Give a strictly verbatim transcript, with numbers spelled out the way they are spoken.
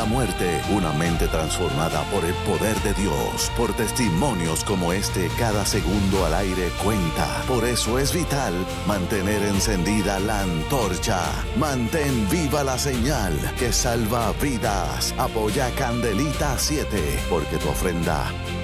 la muerte. Una mente transformada por el poder de Dios. Por testimonios como este, cada segundo al aire cuenta. Por eso es vital mantener encendida la antorcha. Mantén viva la señal que salva vidas. Apoya Candelita siete, porque tu ofrenda